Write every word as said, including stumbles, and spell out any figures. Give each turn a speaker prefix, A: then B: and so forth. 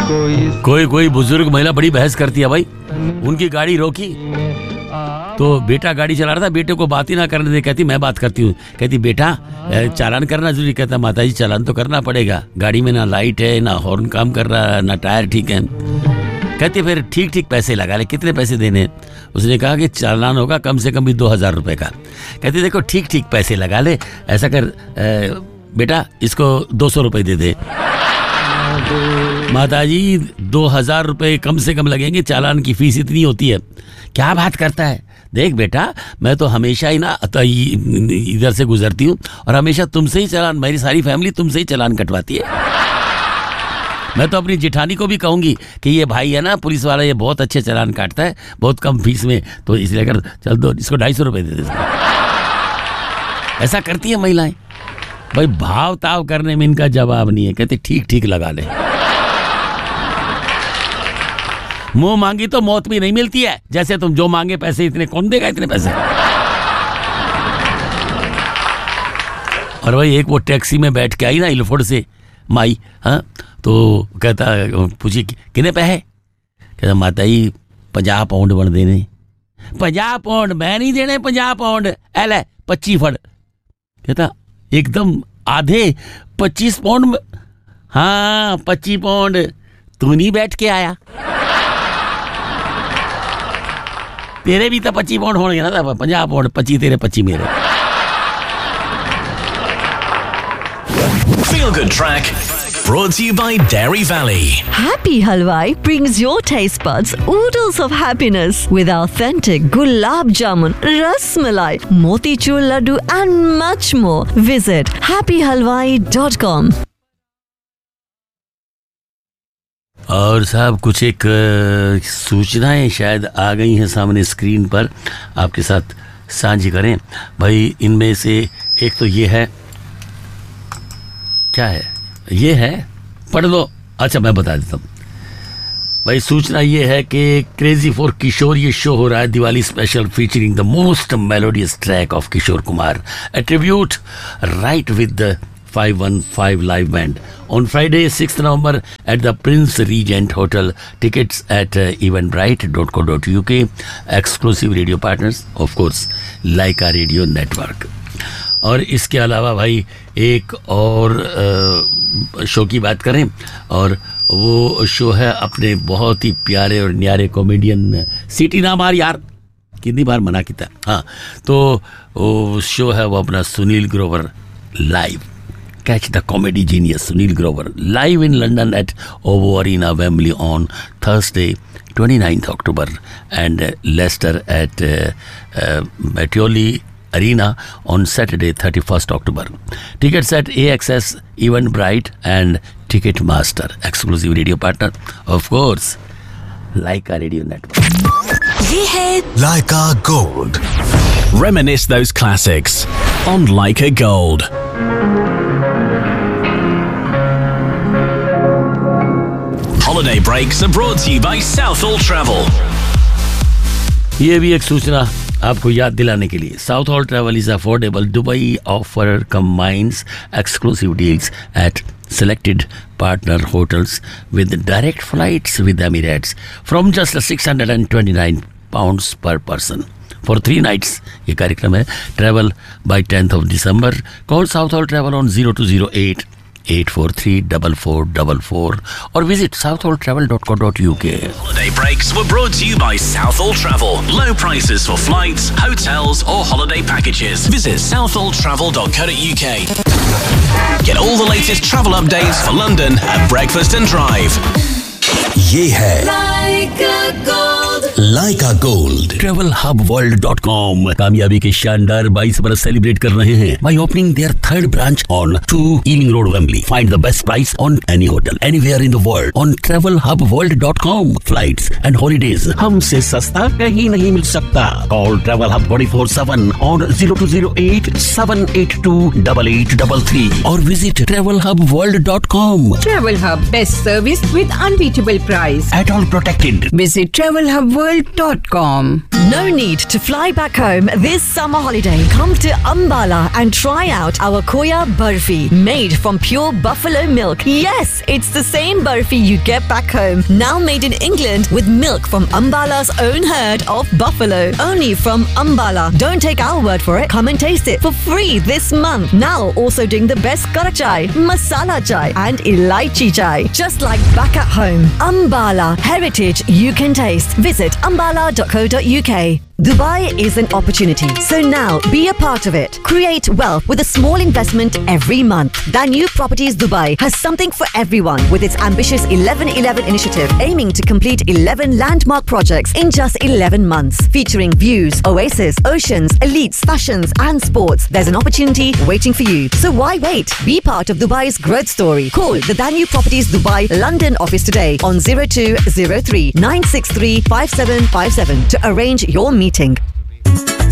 A: कोई कोई बुजुर्ग महिला बड़ी बहस करती है भाई। उनकी गाड़ी रोकी तो बेटा गाड़ी चला रहा था, बेटे को बात ही ना करने दे। कहती मैं बात करती हूँ। कहती बेटा चालान करना जरूरी। कहता माताजी चालान तो करना पड़ेगा, गाड़ी में ना लाइट है, ना हॉर्न काम कर रहा, ना टायर ठीक है। कहती फिर ठीक ठीक पैसे लगा ले, कितने पैसे देने? उसने कहा कि चालान होगा कम से कम भी दो हजार रुपये का। कहती देखो ठीक ठीक पैसे लगा ले, ऐसा कर ए, बेटा इसको दो सौ रुपये दे दे। माताजी दो हजार रुपये कम से कम लगेंगे, चालान की फीस इतनी होती है। क्या बात करता है? देख बेटा मैं तो हमेशा ही ना इधर से गुजरती हूँ और हमेशा तुमसे ही चालान, मेरी सारी फैमिली तुमसे ही चालान कटवाती है। मैं तो अपनी जेठानी को भी कहूंगी कि ये भाई है ना पुलिस वाला, ये बहुत अच्छे चालान काटता है बहुत कम फीस में, तो इसलिए कर चल दो इसको ढाई सौ रुपये दे दे। ऐसा करती है महिलाएं भाई, भाव ताव करने में इनका जवाब नहीं है। कहते ठीक ठीक लगा ले। मुंह मांगी तो मौत भी नहीं मिलती है, जैसे तुम जो मांगे पैसे इतने कौन देगा इतने पैसे। और भाई एक वो टैक्सी में बैठ के आई ना इलफोर्ड से माई, हाँ तो कहता पूछी कितने पैसे? कहता माता जी पचास पाउंड बन देने। पचास पाउंड मैं नहीं देने, पचास पाउंड एल पच्ची फड़। कहता एकदम आधे पच्चीस पाउंड। हाँ पच्चीस पाउंड तू नहीं बैठ के आया, तेरे भी तो पच्चीस पाउंड होंगे ना, पचास पाउंड पच्चीस तेरे पच्चीस मेरे।
B: Feel Good Track brought to you by Dairy Valley.
C: Happy Halwai brings your taste buds oodles of happiness with authentic gulab jamun, ras malai, motichur laddu and much more. Visit happy halwai dot com.
A: और साहब कुछ एक सूचनाएं शायद आ गई हैं सामने screen पर, आपके साथ साझी करें भाई। इनमें से एक तो ये है, क्या है ये है, पढ़ लो। अच्छा मैं बता देता हूँ भाई। सूचना ये है कि क्रेजी फॉर किशोर ये शो हो रहा है, Diwali special featuring the most melodious track of Kishore Kumar, A tribute right with the five one five live band on Friday sixth November at the Prince Regent Hotel. Tickets at uh, eventbrite dot co dot uk. Exclusive radio partners of course Laika Radio Network. और इसके अलावा भाई एक और आ, show की बात करें, और वो शो है अपने बहुत ही प्यारे और न्यारे कॉमेडियन सीटी ना मार यार, कितनी बार मना किया। हाँ तो वो शो है वो अपना Sunil Grover live. Catch the comedy genius Sunil Grover live in London at Ovo Arena, Wembley on Thursday, twenty-ninth October, and uh, Leicester at uh, uh, Meteoli Arena on Saturday, thirty-first October. Tickets at A X S, Eventbrite, and Ticketmaster. Exclusive radio partner, of course, Laika Radio Network.
C: ये है
B: Laika Gold. Reminisce those classics on Laika Gold. Holiday breaks are brought to you by Southall Travel.
A: ये भी एक सूचना आपको याद दिलाने के लिए, Southall Travel is affordable. Dubai offer combines exclusive deals at selected partner hotels with direct flights with Emirates from just six hundred twenty-nine pounds per person. For three nights, ये कार्यक्रम है. Travel by tenth of December. Call Southall Travel on zero two zero eight eight four three four four four four or visit southall travel dot co dot uk.
B: Holiday breaks were brought to you by Southall Travel. Low prices for flights, hotels or holiday packages. Visit southall travel dot co dot uk. Get all the latest travel updates for London at Breakfast and Drive. ये है
C: Laika Gold.
B: Laika Gold.
A: travel hub world dot com कामयाबी के शानदार बाईस बरस celebrate कर रहे हैं by opening their third branch on two Ealing Road, Wembley. Find the best price on any hotel anywhere in the world on travel hub world dot com. Flights and holidays हमसे सस्ता कहीं नहीं मिल सकता. Call Travel Hub twenty-four seven on zero two zero eight seven eight two eight eight three three or visit travel hub world dot com.
D: Travel Hub, best service with unbeatable price.
A: At all protected.
D: Visit travel hub world dot com.
C: No need to fly back home this summer holiday. Come to Ambala and try out our Khoya Barfi, made from pure buffalo milk. Yes, it's the same Barfi you get back home, now made in England with milk from Ambala's own herd of buffalo. Only from Ambala. Don't take our word for it. Come and taste it for free this month. Now also doing the best karak chai, masala chai and elaichi chai. Just like back at home. Ambala, heritage you can taste. Visit ambala dot co dot uk. Dubai is an opportunity, so now be a part of it. Create wealth with a small investment every month. Danube Properties Dubai has something for everyone with its ambitious eleven eleven initiative, aiming to complete eleven landmark projects in just eleven months, featuring views, oasis, oceans, elites, fashions and sports. There's an opportunity waiting for you. So why wait? Be part of Dubai's growth story. Call the Danube Properties Dubai London office today on zero two zero three nine six three five seven five seven to arrange your meeting.